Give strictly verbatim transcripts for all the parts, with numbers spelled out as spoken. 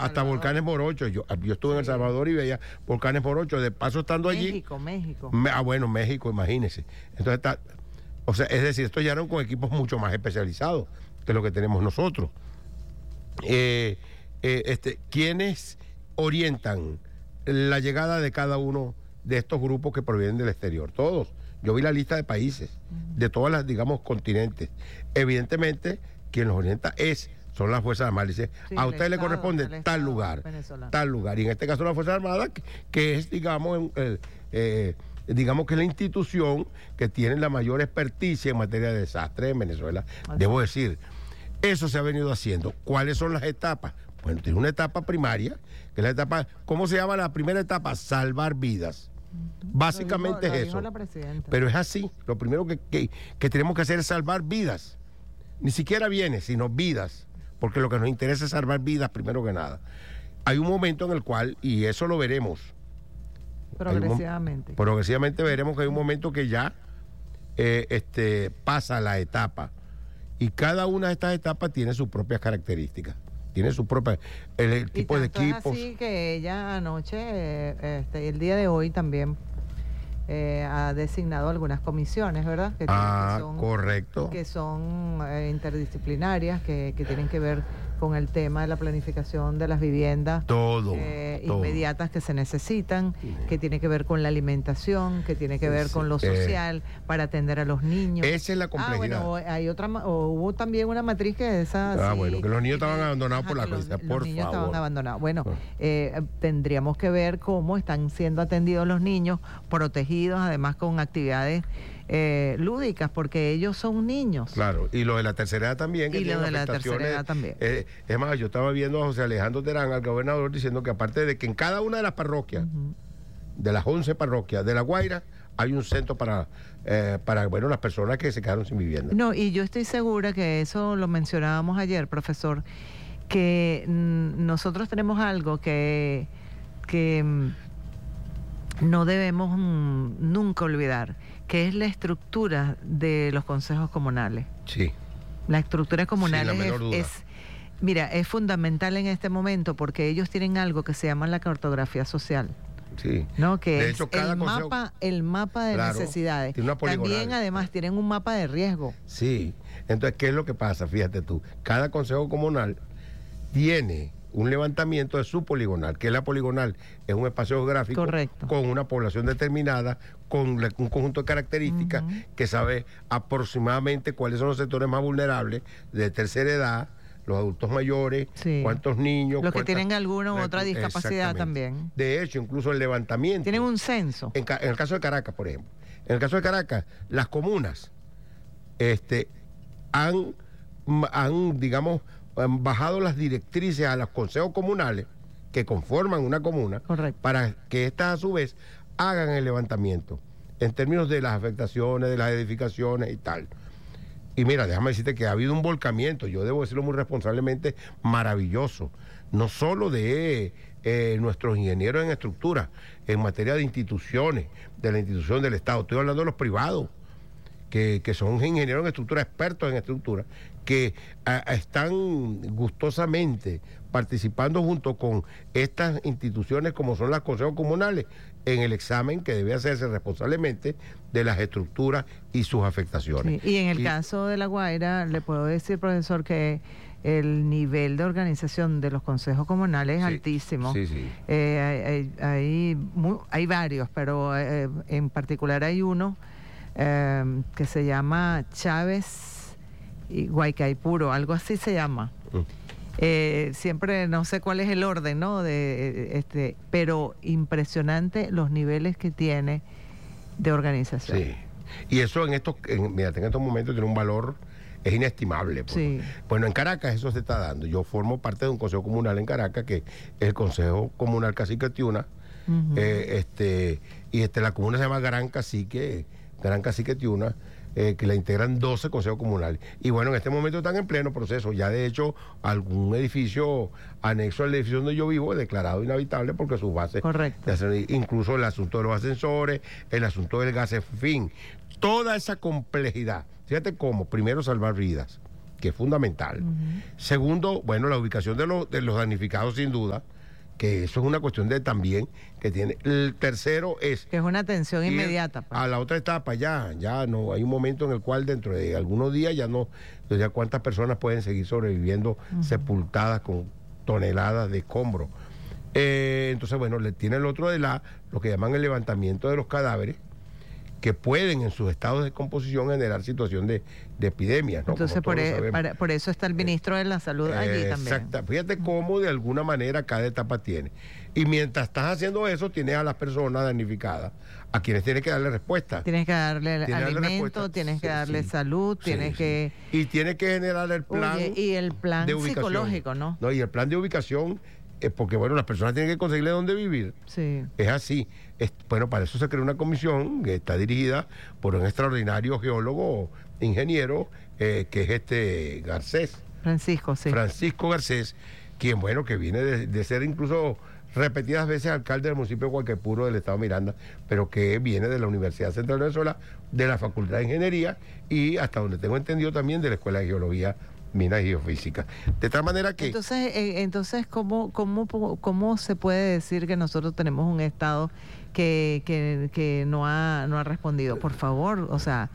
hasta volcanes morochos. Yo, yo estuve sí. en El Salvador y veía volcanes morochos. De paso, estando México, allí. México, México. Me, ah, bueno, México, imagínese. Entonces está. O sea, es decir, estos ya eran con equipos mucho más especializados que lo que tenemos nosotros. Eh, eh, este, ¿Quiénes orientan la llegada de cada uno de estos grupos que provienen del exterior? Todos. Yo vi la lista de países, uh-huh. de todas las, digamos, continentes. Evidentemente, quien los orienta es, son las Fuerzas Armadas. Dice, sí, a usted le corresponde tal estado lugar, venezolano. tal lugar. Y en este caso la Fuerza Armada, que, que es, digamos, eh, eh, digamos que es la institución que tiene la mayor experticia en materia de desastre en Venezuela. Uh-huh. Debo decir, eso se ha venido haciendo. ¿Cuáles son las etapas? Bueno, tiene una etapa primaria, que es la etapa, ¿cómo se llama la primera etapa? Salvar vidas. Básicamente lo dijo, es eso. Lo dijo la presidenta. Pero es así. Lo primero que, que, que tenemos que hacer es salvar vidas. Ni siquiera bienes, sino vidas. Porque lo que nos interesa es salvar vidas primero que nada. Hay un momento en el cual, y eso lo veremos. Progresivamente. Un, progresivamente veremos que hay un momento que ya eh, este, pasa la etapa. Y cada una de estas etapas tiene sus propias características. Tiene su propia, el, el tipo de equipos. Es así que ella anoche, eh, este, el día de hoy también eh, ha designado algunas comisiones, ¿verdad? Que, ah, que son, correcto. Que son eh, interdisciplinarias, que, que tienen que ver con el tema de la planificación de las viviendas todo, eh, todo. inmediatas que se necesitan, que tiene que ver con la alimentación, que tiene que ver sí, con lo social, eh, para atender a los niños. Esa es la complejidad. Ah, bueno, hay otra, o hubo también una matriz que esa... Ah, sí, bueno, que los niños estaban abandonados ajá, por la los, policía, por los niños favor. estaban abandonados. Bueno, eh, tendríamos que ver cómo están siendo atendidos los niños, protegidos, además con actividades eh, lúdicas, porque ellos son niños. Claro, y lo de la tercera edad también. Que y lo de la tercera edad también. Eh, es más, yo estaba viendo a José Alejandro Terán, al gobernador, diciendo que aparte de que en cada una de las parroquias, uh-huh. de las once parroquias de La Guaira, hay un centro para, eh, para bueno, las personas que se quedaron sin vivienda. No, y yo estoy segura que eso lo mencionábamos ayer, profesor, que mm, nosotros tenemos algo que, que mm, no debemos mm, nunca olvidar, que es la estructura de los consejos comunales. Sí. La estructura comunal Sin la menor es, duda. es, mira, es fundamental en este momento porque ellos tienen algo que se llama la cartografía social. Sí. ¿No? Que de es hecho, cada el consejo, mapa, el mapa de claro, necesidades. Tiene una También, además, tienen un mapa de riesgo. Sí. Entonces, ¿qué es lo que pasa? Fíjate tú, cada consejo comunal tiene un levantamiento de su poligonal, que es la poligonal, es un espacio geográfico. Correcto. Con una población determinada, con la, un conjunto de características, uh-huh. que sabe aproximadamente cuáles son los sectores más vulnerables, de tercera edad, los adultos mayores, sí. cuántos niños. Los que tienen alguna u otra discapacidad también. De hecho, incluso el levantamiento. Tienen un censo. En, en el caso de Caracas, por ejemplo. En el caso de Caracas, las comunas este, han, han, digamos, han bajado las directrices a los consejos comunales que conforman una comuna. Correcto. Para que éstas, a su vez, hagan el levantamiento en términos de las afectaciones, de las edificaciones y tal. Y mira, déjame decirte que ha habido un volcamiento, yo debo decirlo muy responsablemente, maravilloso, no solo de eh, nuestros ingenieros en estructura, en materia de instituciones, de la institución del Estado, estoy hablando de los privados, que, que son ingenieros en estructura, expertos en estructura, que a, a están gustosamente participando junto con estas instituciones como son las consejos comunales en el examen que debe hacerse responsablemente de las estructuras y sus afectaciones. Sí, y en el y, caso de La Guaira, le puedo decir, profesor, que el nivel de organización de los consejos comunales es sí, altísimo. Sí, sí. Eh, hay, hay, muy, hay varios, pero eh, en particular hay uno eh, que se llama Chávez y Guaycaipuro, algo así se llama. Mm. Eh, siempre no sé cuál es el orden, ¿no? De, este, pero impresionante los niveles que tiene de organización. Sí. Y eso en estos, en, mira, en estos momentos tiene un valor, es inestimable. Pues. Sí. Bueno, en Caracas eso se está dando. Yo formo parte de un consejo comunal en Caracas, que es el Consejo Comunal Cacique Tiuna. Uh-huh. eh, este, y este, la comuna se llama Gran Cacique, Gran Cacique Tiuna. Eh, que la integran doce consejos comunales. Y bueno, en este momento están en pleno proceso. Ya de hecho, algún edificio anexo al edificio donde yo vivo es declarado inhabitable porque sus bases... Correcto. Incluso el asunto de los ascensores, el asunto del gas, en fin. Toda esa complejidad. Fíjate cómo, primero salvar vidas, que es fundamental. Uh-huh. Segundo, bueno, la ubicación de, los de los damnificados, sin duda, que eso es una cuestión de también que tiene. El tercero es... Que es una atención inmediata. Pues. A la otra etapa ya, ya no, hay un momento en el cual dentro de algunos días ya no, ya cuántas personas pueden seguir sobreviviendo uh-huh. sepultadas con toneladas de escombros. Eh, entonces, bueno, le tiene el otro de la, lo que llaman el levantamiento de los cadáveres, que pueden en sus estados de descomposición generar situación de, de epidemias, ¿no? Entonces por, e, para, por eso está el ministro de la Salud allí eh, también. Exacto. Fíjate cómo de alguna manera cada etapa tiene. Y mientras estás haciendo eso, tienes a las personas damnificadas, a quienes tienes que darle respuesta. Tienes que darle tienes alimento, tienes que sí, darle sí, salud, sí, tienes sí. que... Y tienes que generar el plan. Oye, y el plan de ubicación, psicológico, ¿no? No, y el plan de ubicación, es porque bueno, las personas tienen que conseguirle dónde vivir. Sí. Es así. Es, bueno, para eso se creó una comisión que está dirigida por un extraordinario geólogo, ingeniero, eh, que es este Garcés. Francisco, sí. Francisco Garcés, quien, bueno, que viene de, de ser incluso repetidas veces alcalde del municipio de Guayquepuro del estado Miranda, pero que viene de la Universidad Central de Venezuela, de la Facultad de Ingeniería y, hasta donde tengo entendido, también de la Escuela de Geología, Minas y Geofísica. De tal manera que... Entonces, eh, entonces ¿cómo, cómo, ¿cómo se puede decir que nosotros tenemos un Estado que, que, que no, ha, no ha respondido? Por favor, o sea...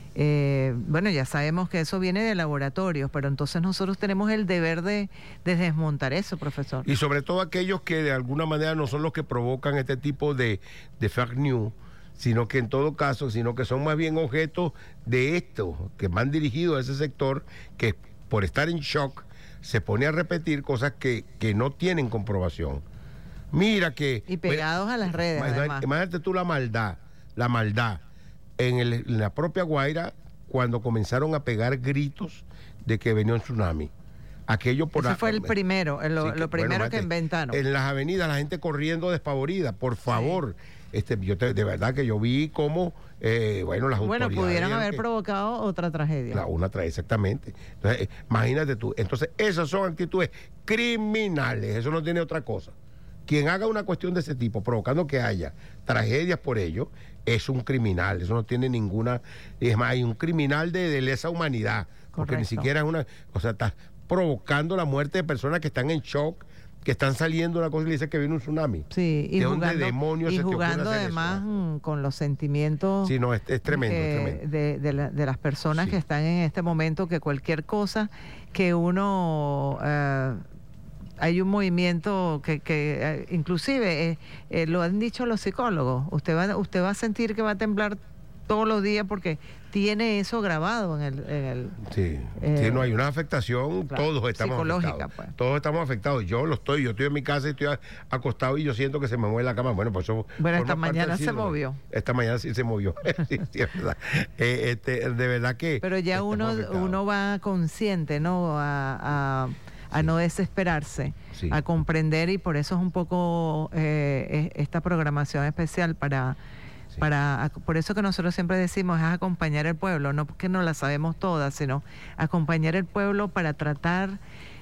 Eh, bueno, ya sabemos que eso viene de laboratorios, pero entonces nosotros tenemos el deber de, de desmontar eso, profesor. Y sobre todo aquellos que de alguna manera no son los que provocan este tipo de, de fake news, sino que en todo caso, sino que son más bien objetos de esto, que van dirigidos a ese sector, que por estar en shock se pone a repetir cosas que, que no tienen comprobación. Mira que... Y pegados mira, a las redes, imagínate, imagínate tú la maldad, la maldad. En, el, en la propia Guaira, cuando comenzaron a pegar gritos de que venía un tsunami. Aquello por... Ese fue el primero, lo, sí, que, lo primero bueno, que inventaron. En las avenidas, la gente corriendo despavorida, por favor. Sí. Este, yo te, de verdad que yo vi cómo, eh, bueno, las bueno, autoridades... Bueno, pudieran haber que, provocado otra tragedia. La, una tragedia, exactamente. Entonces, eh, imagínate tú. Entonces, esas son actitudes criminales, eso no tiene otra cosa. Quien haga una cuestión de ese tipo, provocando que haya tragedias por ello, es un criminal. Eso no tiene ninguna... Es más, hay un criminal de, de lesa humanidad. Correcto. Porque ni siquiera es una... O sea, está provocando la muerte de personas que están en shock, que están saliendo una cosa y le dice que viene un tsunami. Sí, y ¿De jugando, dónde demonios y se te jugando ocurre hacer además eso? Con los sentimientos... Sí, no, es, es tremendo, eh, es tremendo. De, de, la, de las personas sí. que están en este momento, que cualquier cosa que uno... Eh, hay un movimiento que, que eh, inclusive eh, eh, lo han dicho los psicólogos, usted va, usted va a sentir que va a temblar todos los días porque tiene eso grabado en el... En el sí, eh, sí, no hay una afectación, claro, todos estamos afectados. Pues. Todos estamos afectados, yo lo estoy, yo estoy en mi casa y estoy acostado y yo siento que se me mueve la cama. Bueno, pues eso... Bueno, esta mañana se movió. Esta mañana sí se movió, sí, sí, es verdad. Eh, este, de verdad que... Pero ya uno, uno va consciente, ¿no? A... a a sí. no desesperarse, sí. a comprender, y por eso es un poco eh, esta programación especial para, sí. para a, por eso que nosotros siempre decimos es acompañar al pueblo, no porque no la sabemos todas, sino acompañar al pueblo para tratar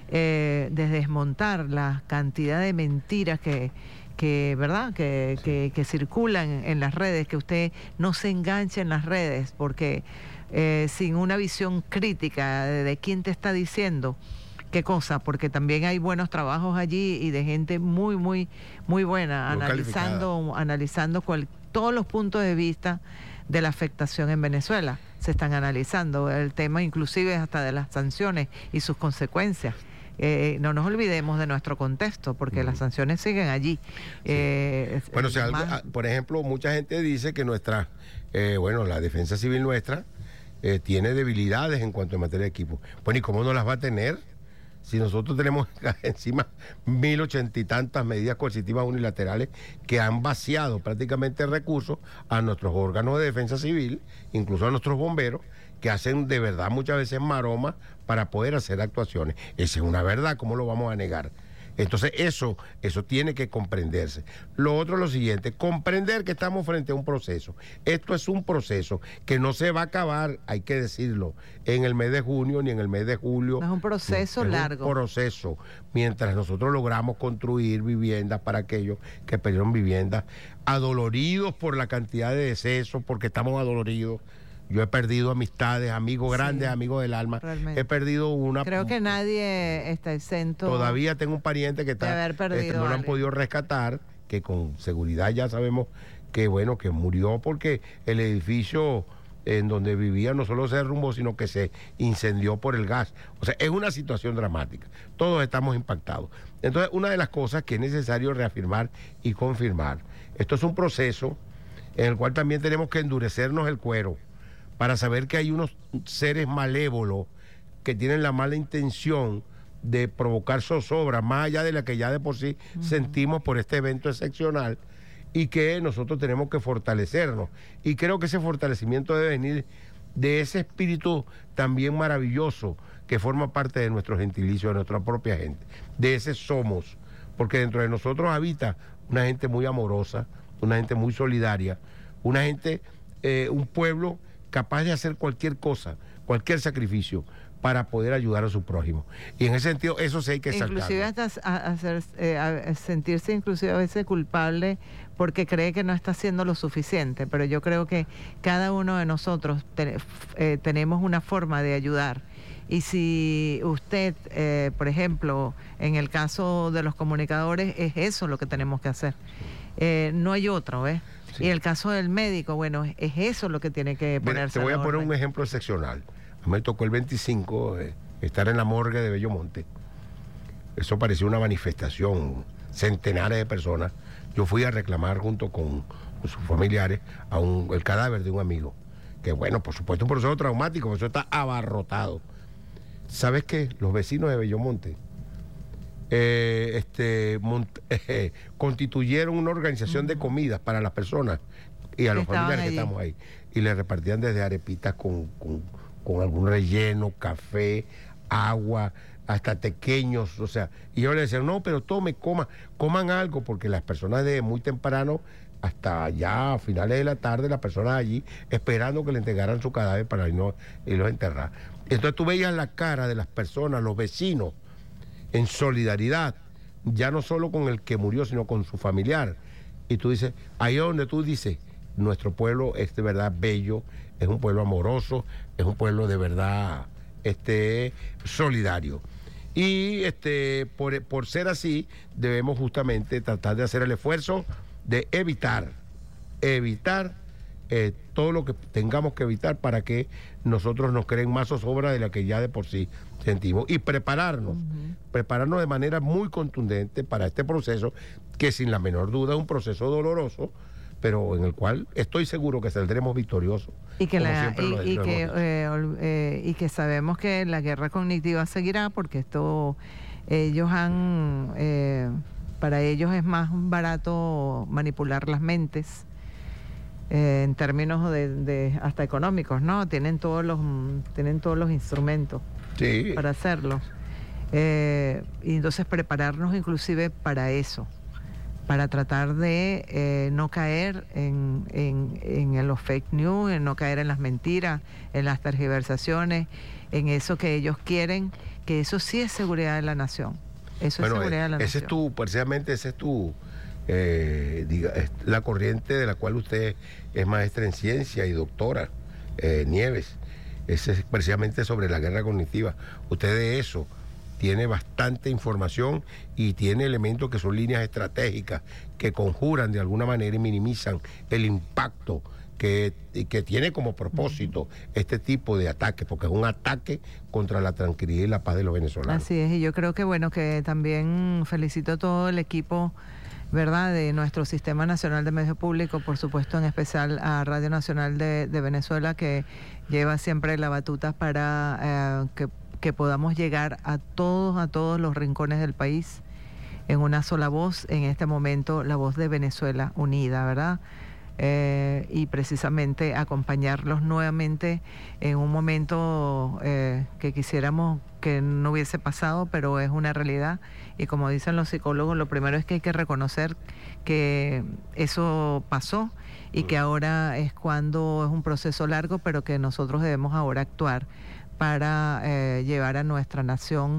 eh, de desmontar la cantidad de mentiras que que verdad que, sí. que, que circulan en las redes, que usted no se enganche en las redes, porque eh, sin una visión crítica de, de quién te está diciendo qué cosa, porque también hay buenos trabajos allí y de gente muy, muy, muy buena, muy analizando, analizando cual, todos los puntos de vista de la afectación en Venezuela. Se están analizando el tema inclusive hasta de las sanciones y sus consecuencias. Eh, no nos olvidemos de nuestro contexto, porque mm. las sanciones siguen allí. Sí. Eh, bueno, o sea, más... por ejemplo, mucha gente dice que nuestra, eh, bueno, la defensa civil nuestra eh, tiene debilidades en cuanto a materia de equipo. Bueno, ¿y cómo no las va a tener? Si nosotros tenemos encima mil ochenta y tantas medidas coercitivas unilaterales que han vaciado prácticamente recursos a nuestros órganos de defensa civil, incluso a nuestros bomberos, que hacen de verdad muchas veces maromas para poder hacer actuaciones. Esa es una verdad, ¿cómo lo vamos a negar? Entonces eso, eso tiene que comprenderse. Lo otro es lo siguiente, comprender que estamos frente a un proceso. Esto es un proceso que no se va a acabar, hay que decirlo, en el mes de junio ni en el mes de julio. Es un proceso es largo. Un proceso, mientras nosotros logramos construir viviendas para aquellos que perdieron viviendas, adoloridos por la cantidad de decesos, porque estamos adoloridos. Yo he perdido amistades, amigos grandes, sí, amigos del alma. Realmente. He perdido una... Creo que nadie está exento. Todavía tengo un pariente que está, de haber perdido este, no lo han podido rescatar, que con seguridad ya sabemos que, bueno, que murió porque el edificio en donde vivía no solo se derrumbó, sino que se incendió por el gas. O sea, es una situación dramática. Todos estamos impactados. Entonces, una de las cosas que es necesario reafirmar y confirmar, esto es un proceso en el cual también tenemos que endurecernos el cuero para saber que hay unos seres malévolos que tienen la mala intención de provocar zozobra, más allá de la que ya de por sí uh-huh. sentimos por este evento excepcional, y que nosotros tenemos que fortalecernos. Y creo que ese fortalecimiento debe venir de ese espíritu también maravilloso que forma parte de nuestro gentilicio, de nuestra propia gente. De ese somos, porque dentro de nosotros habita una gente muy amorosa, una gente muy solidaria, una gente, eh, un pueblo capaz de hacer cualquier cosa, cualquier sacrificio para poder ayudar a su prójimo. Y en ese sentido, eso sí hay que saltarlo. Inclusive hasta a, hacer, eh, a sentirse inclusive a veces culpable porque cree que no está haciendo lo suficiente, pero yo creo que cada uno de nosotros te, eh, tenemos una forma de ayudar. Y si usted, eh, por ejemplo, en el caso de los comunicadores, es eso lo que tenemos que hacer. Eh, no hay otro, ¿ves? Sí. Y el caso del médico, bueno, es eso lo que tiene que ponerse. Mira, te voy a poner un ejemplo excepcional. A mí me tocó el veinticinco eh, estar en la morgue de Bellomonte. Eso parecía una manifestación, centenares de personas. Yo fui a reclamar junto con, con sus familiares a un, el cadáver de un amigo. Que bueno, por supuesto un proceso traumático, eso está abarrotado. ¿Sabes qué? Los vecinos de Bellomonte eh, este, mont, eh, constituyeron una organización de comidas para las personas y a los familiares que estamos ahí. Y le repartían desde arepitas con... con con algún relleno, café, agua, hasta pequeños, o sea, y yo le decía, no, pero tome, coma, coman algo, porque las personas de muy temprano hasta ya a finales de la tarde, las personas allí esperando que le entregaran su cadáver para irnos, irlos a enterrar. Entonces tú veías la cara de las personas, los vecinos, en solidaridad, ya no solo con el que murió, sino con su familiar. Y tú dices, ahí es donde tú dices, nuestro pueblo es de verdad bello, es un pueblo amoroso, es un pueblo de verdad este, solidario. Y este, por, por ser así, debemos justamente tratar de hacer el esfuerzo de evitar, evitar eh, todo lo que tengamos que evitar para que nosotros nos creen más zozobra de la que ya de por sí sentimos. Y prepararnos, uh-huh. prepararnos de manera muy contundente para este proceso, que sin la menor duda es un proceso doloroso, pero en el cual estoy seguro que saldremos victoriosos. Y que, la, y, lo, y, que eh, eh, y que sabemos que la guerra cognitiva seguirá, porque esto ellos han, eh, para ellos es más barato manipular las mentes eh, en términos de, de hasta económicos, ¿no? Tienen todos los, tienen todos los instrumentos sí. para hacerlo. Eh, y entonces prepararnos inclusive para eso, para tratar de eh, no caer en, en, en los fake news, en no caer en las mentiras, en las tergiversaciones, en eso que ellos quieren, que eso sí es seguridad de la nación. Eso bueno, es seguridad de la ese nación. Es tu, precisamente ese es tu, eh, diga, es la corriente de la cual usted es maestra en ciencia y doctora, eh, Nieves. Ese es precisamente sobre la guerra cognitiva. Usted de eso tiene bastante información y tiene elementos que son líneas estratégicas que conjuran de alguna manera y minimizan el impacto que, que tiene como propósito este tipo de ataque, porque es un ataque contra la tranquilidad y la paz de los venezolanos. Así es, y yo creo que bueno, que también felicito a todo el equipo, ¿verdad?, de nuestro Sistema Nacional de Medios Públicos, por supuesto en especial a Radio Nacional de, de Venezuela, que lleva siempre la batuta para eh, que que podamos llegar a todos, a todos los rincones del país en una sola voz, en este momento la voz de Venezuela unida, ¿verdad? Eh, y precisamente acompañarlos nuevamente en un momento eh, que quisiéramos que no hubiese pasado, pero es una realidad. Y como dicen los psicólogos, lo primero es que hay que reconocer que eso pasó y que ahora es cuando es un proceso largo, pero que nosotros debemos ahora actuar para eh, llevar a nuestra nación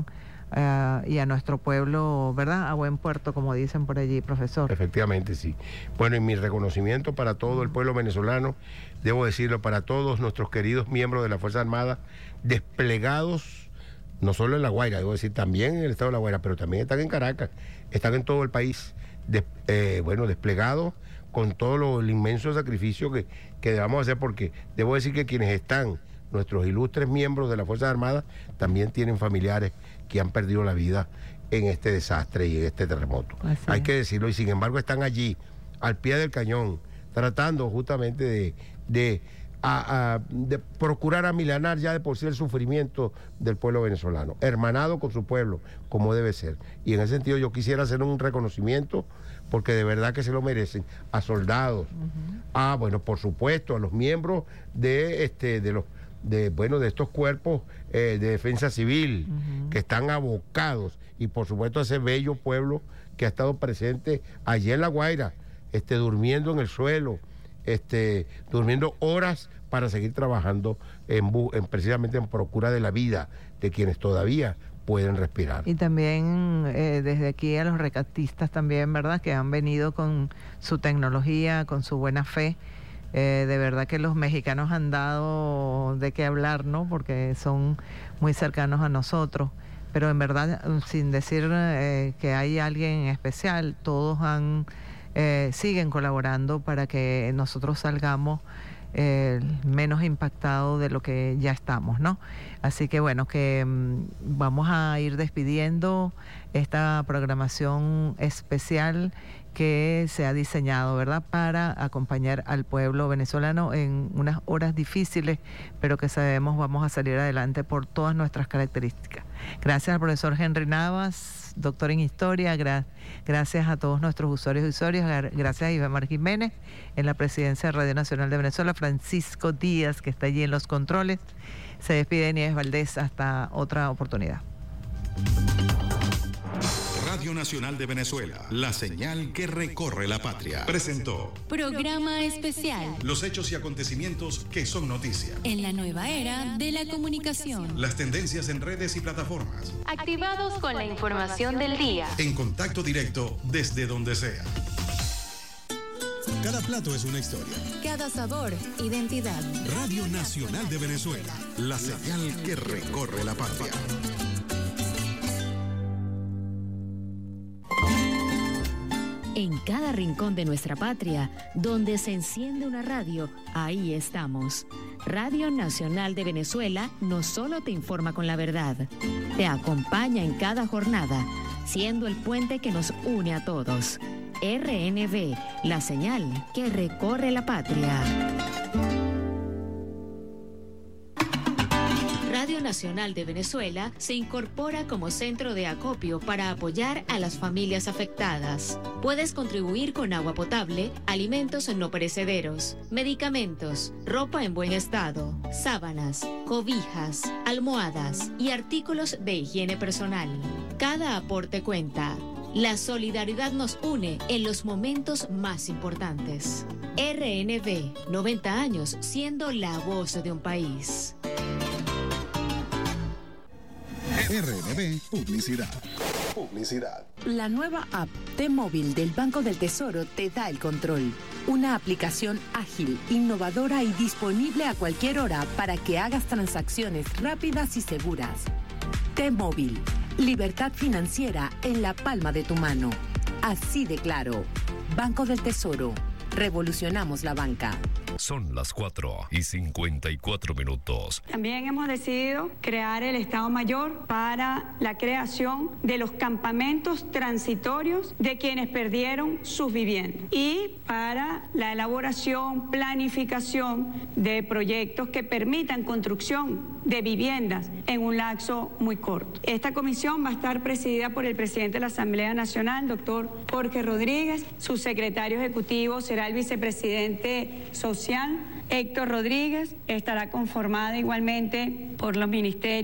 uh, y a nuestro pueblo, ¿verdad?, a buen puerto, como dicen por allí, profesor. Efectivamente, sí. Bueno, y mi reconocimiento para todo el pueblo venezolano, debo decirlo, para todos nuestros queridos miembros de la Fuerza Armada, desplegados, no solo en La Guaira, debo decir, también en el estado de La Guaira, pero también están en Caracas, están en todo el país, de, eh, bueno, desplegados con todo lo, el inmenso sacrificio que, que debamos hacer, porque debo decir que quienes están, nuestros ilustres miembros de la Fuerza Armada, también tienen familiares que han perdido la vida en este desastre y en este terremoto. Así Hay es. que decirlo, y sin embargo están allí, al pie del cañón, tratando justamente de, de, a, a, de procurar amilanar ya de por sí el sufrimiento del pueblo venezolano, hermanado con su pueblo, como debe ser. Y en ese sentido yo quisiera hacer un reconocimiento, porque de verdad que se lo merecen, a soldados, uh-huh. a, bueno, por supuesto, a los miembros de, este, de los de bueno de estos cuerpos eh, de defensa civil, uh-huh. que están abocados, y por supuesto a ese bello pueblo que ha estado presente allí en La Guaira, este, durmiendo en el suelo, este, durmiendo horas para seguir trabajando en, en precisamente en procura de la vida de quienes todavía pueden respirar. Y también eh, desde aquí a los rescatistas también, ¿verdad?, que han venido con su tecnología, con su buena fe. Eh, de verdad que los mexicanos han dado de qué hablar, ¿no?, porque son muy cercanos a nosotros, pero en verdad, sin decir eh, que hay alguien en especial, todos han eh, siguen colaborando para que nosotros salgamos eh, menos impactados de lo que ya estamos, ¿no? Así que bueno, que mmm, vamos a ir despidiendo esta programación especial que se ha diseñado, ¿verdad?, para acompañar al pueblo venezolano en unas horas difíciles, pero que sabemos vamos a salir adelante por todas nuestras características. Gracias al profesor Henry Navas, doctor en Historia, gra gracias a todos nuestros usuarios y usuarios, gracias a Iván Jiménez en la presidencia de Radio Nacional de Venezuela, Francisco Díaz, que está allí en los controles. Se despide Nieves Valdés, hasta otra oportunidad. Radio Nacional de Venezuela, la señal que recorre la patria. Presentó Programa Especial. Los hechos y acontecimientos que son noticia. En la nueva era de la comunicación. Las tendencias en redes y plataformas. Activados con la información del día. En contacto directo desde donde sea. Cada plato es una historia. Cada sabor, identidad. Radio Nacional de Venezuela, la señal que recorre la patria. En cada rincón de nuestra patria, donde se enciende una radio, ahí estamos. Radio Nacional de Venezuela no solo te informa con la verdad, te acompaña en cada jornada, siendo el puente que nos une a todos. R N V, la señal que recorre la patria. Radio Nacional de Venezuela se incorpora como centro de acopio para apoyar a las familias afectadas. Puedes contribuir con agua potable, alimentos no perecederos, medicamentos, ropa en buen estado, sábanas, cobijas, almohadas y artículos de higiene personal. Cada aporte cuenta. La solidaridad nos une en los momentos más importantes. R N V, noventa años siendo la voz de un país. R N V Publicidad. Publicidad. La nueva app T-Móvil del Banco del Tesoro te da el control. Una aplicación ágil, innovadora y disponible a cualquier hora para que hagas transacciones rápidas y seguras. T-Móvil. Libertad financiera en la palma de tu mano. Así de claro. Banco del Tesoro. Revolucionamos la banca. Son las cuatro y cincuenta y cuatro minutos. También hemos decidido crear el Estado Mayor para la creación de los campamentos transitorios de quienes perdieron sus viviendas y para la elaboración, planificación de proyectos que permitan construcción de viviendas en un lapso muy corto. Esta comisión va a estar presidida por el presidente de la Asamblea Nacional, doctor Jorge Rodríguez. Su secretario ejecutivo será el vicepresidente social, Héctor Rodríguez. Estará conformada igualmente por los ministerios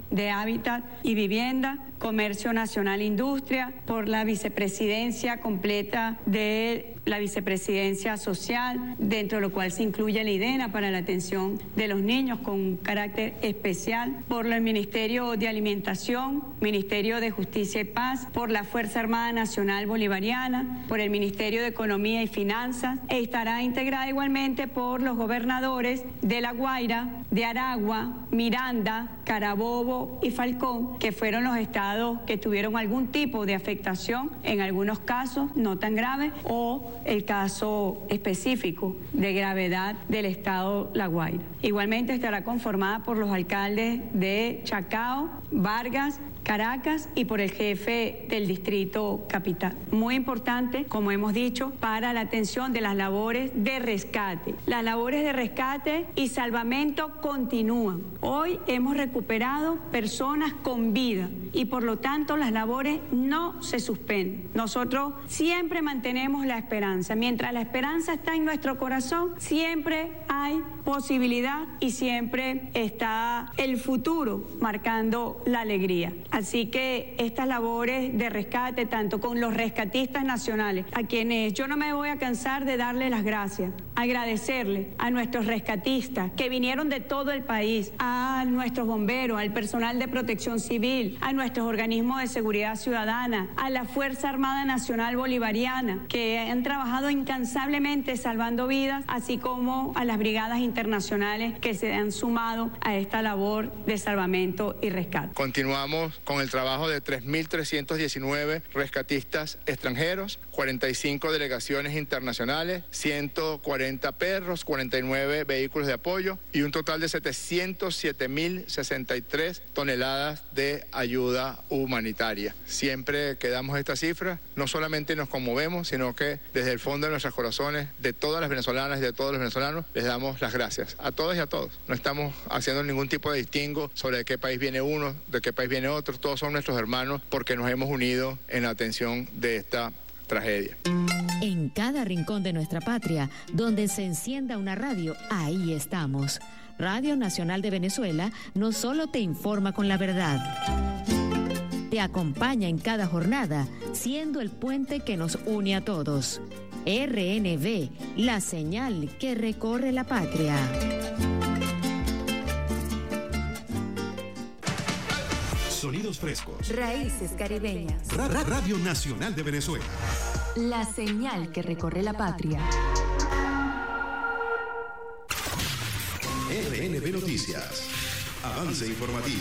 de Hábitat y Vivienda, Comercio Nacional e Industria, por la vicepresidencia completa de la vicepresidencia social, dentro de lo cual se incluye la IDENA para la atención de los niños con un carácter especial, por el Ministerio de Alimentación, Ministerio de Justicia y Paz, por la Fuerza Armada Nacional Bolivariana, por el Ministerio de Economía y Finanzas, e estará integrada igualmente por los gobernadores de La Guaira, de Aragua, Miranda, Carabobo y Falcón, que fueron los estados que tuvieron algún tipo de afectación, en algunos casos no tan grave, o el caso específico de gravedad del estado La Guaira. Igualmente estará conformada por los alcaldes de Chacao, Vargas, Caracas y por el jefe del distrito capital. Muy importante, como hemos dicho, para la atención de las labores de rescate. Las labores de rescate y salvamento continúan. Hoy hemos recuperado personas con vida y por lo tanto las labores no se suspenden. Nosotros siempre mantenemos la esperanza. Mientras la esperanza está en nuestro corazón, siempre hay posibilidad y siempre está el futuro marcando la alegría. Así que estas labores de rescate, tanto con los rescatistas nacionales, a quienes yo no me voy a cansar de darle las gracias, agradecerle a nuestros rescatistas que vinieron de todo el país, a nuestros bomberos, al personal de protección civil, a nuestros organismos de seguridad ciudadana, a la Fuerza Armada Nacional Bolivariana, que han trabajado incansablemente salvando vidas, así como a las brigadas internacionales que se han sumado a esta labor de salvamento y rescate. Continuamos con el trabajo de tres mil trescientos diecinueve rescatistas extranjeros, cuarenta y cinco delegaciones internacionales, ciento cuarenta perros, cuarenta y nueve vehículos de apoyo y un total de setecientos siete mil sesenta y tres toneladas de ayuda humanitaria. Siempre que damos esta cifra, no solamente nos conmovemos, sino que desde el fondo de nuestros corazones, de todas las venezolanas y de todos los venezolanos, les damos las gracias a todos y a todos. No estamos haciendo ningún tipo de distingo sobre de qué país viene uno, de qué país viene otro. Todos son nuestros hermanos porque nos hemos unido en la atención de esta tragedia. En cada rincón de nuestra patria, donde se encienda una radio, ahí estamos. Radio Nacional de Venezuela no solo te informa con la verdad, te acompaña en cada jornada, siendo el puente que nos une a todos. R N V, la señal que recorre la patria. Sonidos frescos. Raíces caribeñas. Ra- Ra- Radio Nacional de Venezuela. La señal que recorre la patria. R N V Noticias. Avance informativo.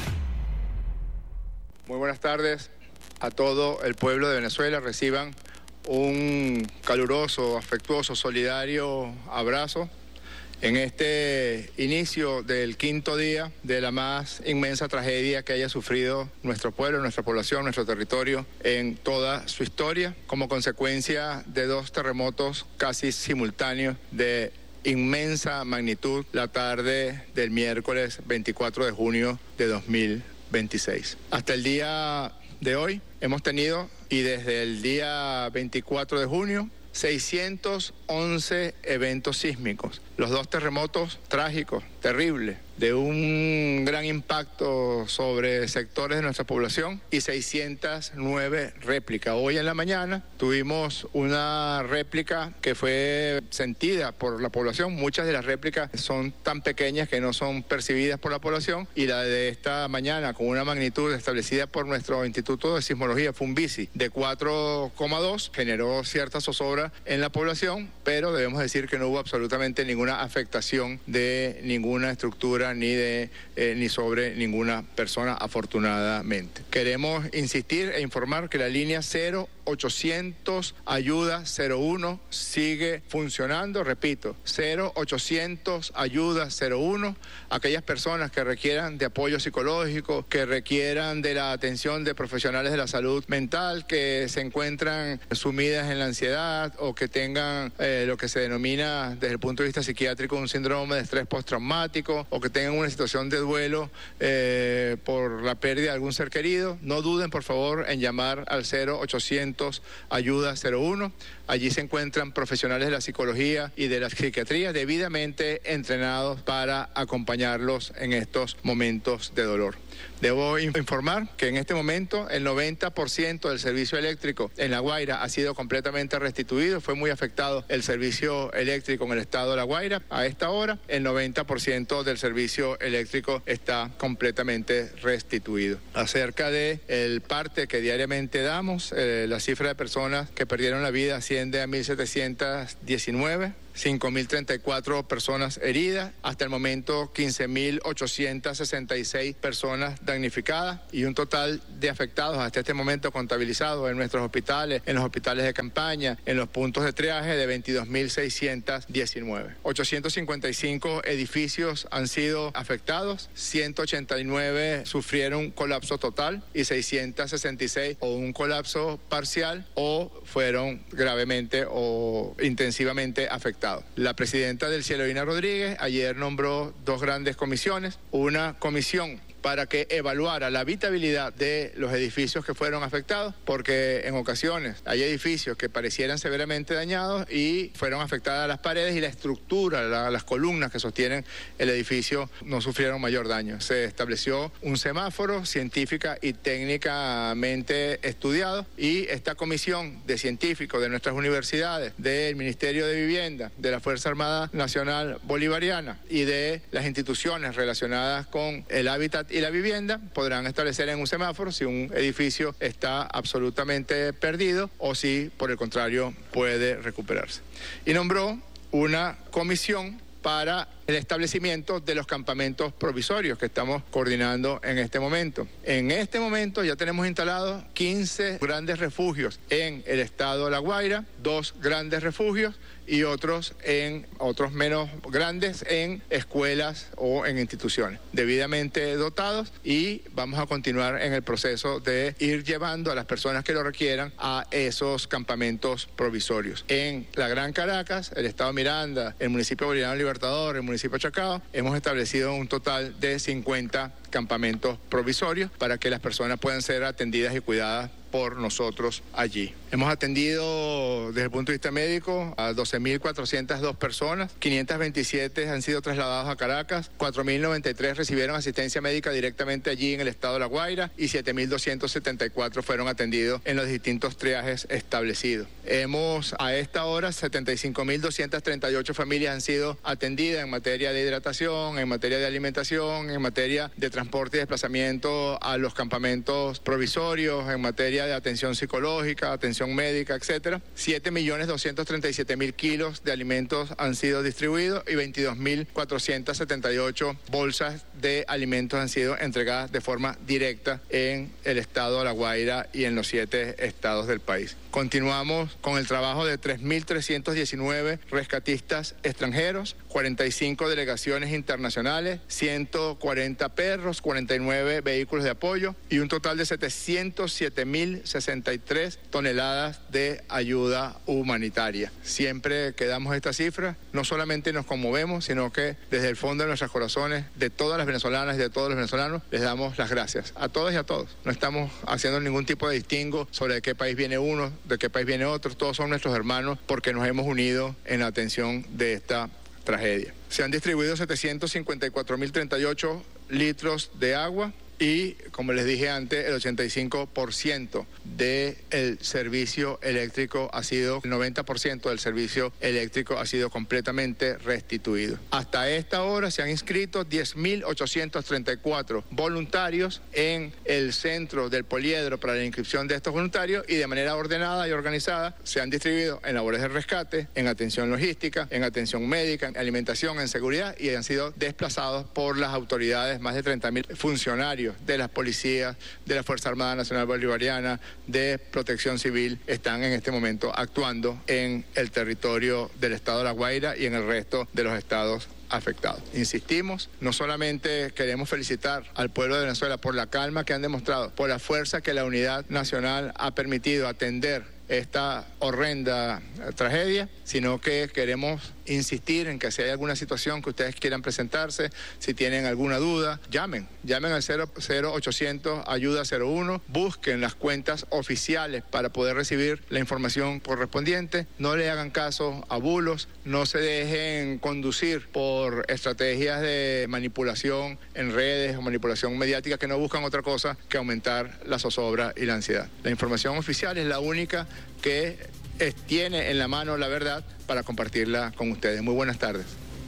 Muy buenas tardes a todo el pueblo de Venezuela. Reciban un caluroso, afectuoso, solidario abrazo en este inicio del quinto día de la más inmensa tragedia que haya sufrido nuestro pueblo, nuestra población, nuestro territorio en toda su historia, como consecuencia de dos terremotos casi simultáneos de inmensa magnitud la tarde del miércoles veinticuatro de junio de dos mil veintiséis. Hasta el día de hoy hemos tenido, y desde el día veinticuatro de junio, seiscientos once eventos sísmicos. Los dos terremotos trágicos, terribles, de un gran impacto sobre sectores de nuestra población y seiscientas nueve réplicas. Hoy en la mañana tuvimos una réplica que fue sentida por la población. Muchas de las réplicas son tan pequeñas que no son percibidas por la población, y la de esta mañana, con una magnitud establecida por nuestro Instituto de Sismología, FUNVISI, de cuatro coma dos, generó cierta zozobra en la población, pero debemos decir que no hubo absolutamente ninguna afectación de ninguna estructura ni de eh, ni sobre ninguna persona, afortunadamente. Queremos insistir e informar que la línea cero ochocientos ayuda cero uno sigue funcionando. Repito, cero ochocientos ayuda cero uno, aquellas personas que requieran de apoyo psicológico, que requieran de la atención de profesionales de la salud mental, que se encuentran sumidas en la ansiedad o que tengan eh, lo que se denomina desde el punto de vista psiquiátrico un síndrome de estrés postraumático, o que tengan una situación de duelo eh, por la pérdida de algún ser querido, no duden por favor en llamar al cero ochocientos ayuda cero uno. Allí se encuentran profesionales de la psicología y de la psiquiatría debidamente entrenados para acompañarlos en estos momentos de dolor. Debo informar que en este momento el noventa por ciento del servicio eléctrico en La Guaira ha sido completamente restituido. Fue muy afectado el servicio eléctrico en el estado de La Guaira. A esta hora el noventa por ciento del servicio eléctrico está completamente restituido. Acerca de el parte que diariamente damos, eh, la cifra de personas que perdieron la vida asciende a mil setecientos diecinueve. cinco mil treinta y cuatro personas heridas, hasta el momento quince mil ochocientos sesenta y seis personas damnificadas y un total de afectados hasta este momento contabilizados en nuestros hospitales, en los hospitales de campaña, en los puntos de triaje de veintidós mil seiscientos diecinueve. ochocientos cincuenta y cinco edificios han sido afectados, ciento ochenta y nueve sufrieron colapso total y seiscientos sesenta y seis o un colapso parcial o fueron gravemente o intensivamente afectados. La presidenta del Cielo, Ina Rodríguez, ayer nombró dos grandes comisiones, una comisión para que evaluara la habitabilidad de los edificios que fueron afectados, porque en ocasiones hay edificios que parecieran severamente dañados y fueron afectadas las paredes y la estructura, la, las columnas que sostienen el edificio no sufrieron mayor daño. Se estableció un semáforo científica y técnicamente estudiado y esta comisión de científicos de nuestras universidades, del Ministerio de Vivienda, de la Fuerza Armada Nacional Bolivariana y de las instituciones relacionadas con el hábitat y la vivienda podrán establecer en un semáforo si un edificio está absolutamente perdido o si, por el contrario, puede recuperarse. Y nombró una comisión para el establecimiento de los campamentos provisorios que estamos coordinando en este momento. En este momento ya tenemos instalados quince grandes refugios en el estado de La Guaira, dos grandes refugios y otros en otros menos grandes en escuelas o en instituciones debidamente dotados, y vamos a continuar en el proceso de ir llevando a las personas que lo requieran a esos campamentos provisorios. En la Gran Caracas, el estado Miranda, el municipio Bolivariano Libertador, el municipio Chacao, hemos establecido un total de cincuenta campamentos provisorios para que las personas puedan ser atendidas y cuidadas por nosotros allí. Hemos atendido desde el punto de vista médico a doce mil cuatrocientas dos personas, quinientos veintisiete han sido trasladados a Caracas, cuatro mil noventa y tres recibieron asistencia médica directamente allí en el estado de La Guaira y siete mil doscientos setenta y cuatro fueron atendidos en los distintos triajes establecidos. Hemos a esta hora setenta y cinco mil doscientas treinta y ocho familias han sido atendidas en materia de hidratación, en materia de alimentación, en materia de transporte y desplazamiento a los campamentos provisorios, en materia de atención psicológica, atención médica, etcétera. siete millones doscientos treinta y siete mil kilos de alimentos han sido distribuidos y veintidós mil cuatrocientas setenta y ocho bolsas de alimentos han sido entregadas de forma directa en el estado de La Guaira y en los siete estados del país. Continuamos con el trabajo de tres mil trescientos diecinueve rescatistas extranjeros, cuarenta y cinco delegaciones internacionales, ciento cuarenta perros, cuarenta y nueve vehículos de apoyo y un total de setecientos siete mil sesenta y tres toneladas de ayuda humanitaria. Siempre que damos esta cifra, no solamente nos conmovemos, sino que desde el fondo de nuestros corazones, de todas las venezolanas y de todos los venezolanos, les damos las gracias a todas y a todos. No estamos haciendo ningún tipo de distingo sobre de qué país viene uno, de qué país viene otro. Todos son nuestros hermanos porque nos hemos unido en la atención de esta tragedia. Se han distribuido setecientos cincuenta y cuatro mil treinta y ocho litros de agua y, como les dije antes, el ochenta y cinco por ciento del servicio eléctrico ha sido, el noventa por ciento del servicio eléctrico ha sido completamente restituido. Hasta esta hora se han inscrito diez mil ochocientos treinta y cuatro voluntarios en el centro del Poliedro para la inscripción de estos voluntarios y de manera ordenada y organizada se han distribuido en labores de rescate, en atención logística, en atención médica, en alimentación, en seguridad y han sido desplazados por las autoridades, más de treinta mil funcionarios de las policías, de la Fuerza Armada Nacional Bolivariana, de Protección Civil, están en este momento actuando en el territorio del estado de La Guaira y en el resto de los estados afectados. Insistimos, no solamente queremos felicitar al pueblo de Venezuela por la calma que han demostrado, por la fuerza que la unidad nacional ha permitido atender esta horrenda tragedia, sino que queremos insistir en que si hay alguna situación que ustedes quieran presentarse, si tienen alguna duda, llamen, llamen al cero ochocientos ayuda cero uno, busquen las cuentas oficiales para poder recibir la información correspondiente, no le hagan caso a bulos, no se dejen conducir por estrategias de manipulación en redes o manipulación mediática que no buscan otra cosa que aumentar la zozobra y la ansiedad. La información oficial es la única que es, tiene en la mano la verdad para compartirla con ustedes. Muy buenas tardes.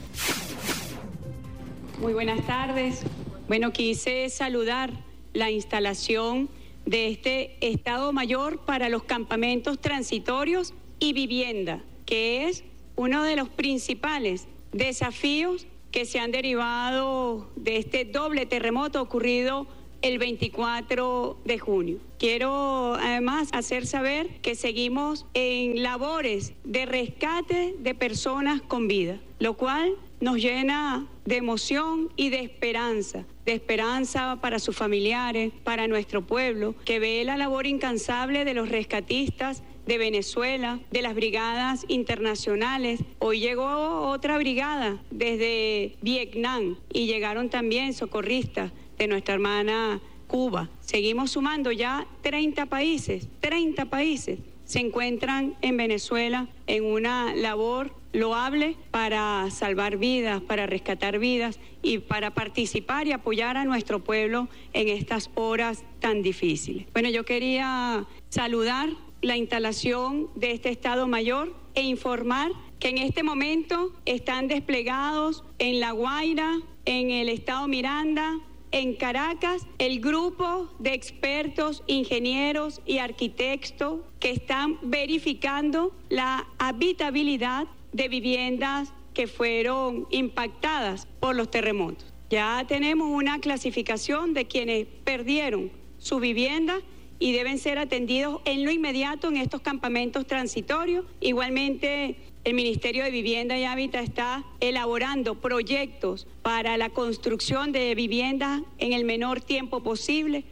Muy buenas tardes. Bueno, quise saludar la instalación de este Estado Mayor para los campamentos transitorios y vivienda, que es uno de los principales desafíos que se han derivado de este doble terremoto ocurrido el veinticuatro de junio. Quiero además hacer saber que seguimos en labores de rescate de personas con vida, lo cual nos llena de emoción y de esperanza, de esperanza para sus familiares, para nuestro pueblo, que ve la labor incansable de los rescatistas de Venezuela, de las brigadas internacionales. Hoy llegó otra brigada desde Vietnam y llegaron también socorristas de nuestra hermana Cuba. Seguimos sumando ya treinta países, treinta países se encuentran en Venezuela en una labor loable para salvar vidas, para rescatar vidas y para participar y apoyar a nuestro pueblo en estas horas tan difíciles. Bueno, yo quería saludar la instalación de este Estado Mayor e informar que en este momento están desplegados en La Guaira, en el Estado Miranda, en Caracas, el grupo de expertos, ingenieros y arquitectos que están verificando la habitabilidad de viviendas que fueron impactadas por los terremotos. Ya tenemos una clasificación de quienes perdieron su vivienda y deben ser atendidos en lo inmediato en estos campamentos transitorios. Igualmente, el Ministerio de Vivienda y Hábitat está elaborando proyectos para la construcción de viviendas en el menor tiempo posible.